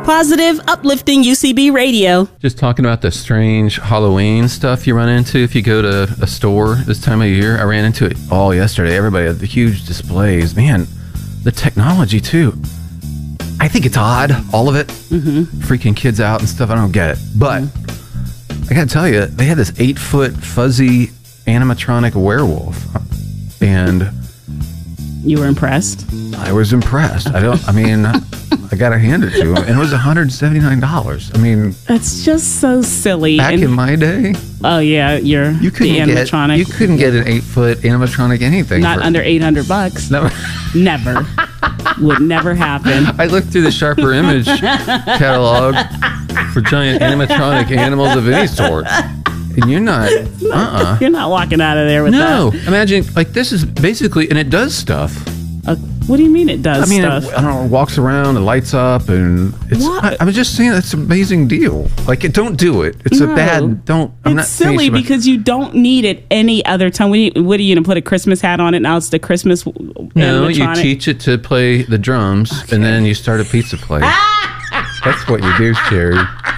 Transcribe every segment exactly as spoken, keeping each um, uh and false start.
Positive, uplifting U C B radio. Just talking about the strange Halloween stuff you run into if you go to a store this time of year. I ran into it all yesterday. Everybody had the huge displays. Man, the technology too. I think it's odd, all of it. Mm-hmm. Freaking kids out and stuff. I don't get it. But mm-hmm. I gotta tell you, they had this eight foot fuzzy animatronic werewolf. And you were impressed? I was impressed. I don't, I mean, I gotta hand it to him. And it was one hundred seventy-nine dollars. I mean, that's just so silly. Back and, in my day. Oh yeah, you're you couldn't the animatronic. Get, you couldn't get an eight foot animatronic anything. Not for, under eight hundred bucks. No. Never. Would never happen. I looked through the Sharper Image catalog for giant animatronic animals of any sort. And you're not, uh-uh. You're not walking out of there with no. that. No. Imagine, like, this is basically, and it does stuff. Uh, what do you mean it does I mean, stuff? It, I don't know, it walks around, it lights up, and it's, I, I'm just saying that's an amazing deal. Like, it, don't do it. It's no. a bad, don't, I'm it's not silly because you don't need it any other time. What are, you, what are you going to put a Christmas hat on it? Now it's the Christmas No, you teach it to play the drums, okay. and then you start a pizza place. That's what you do, Sherry.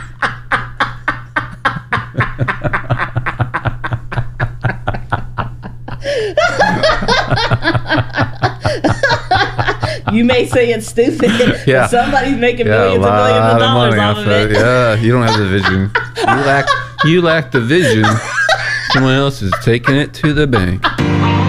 You may say it's stupid, yeah. but somebody's making yeah, millions and millions of dollars off of it. it. Yeah, you don't have the vision. You lack, you lack the vision. Someone else is taking it to the bank.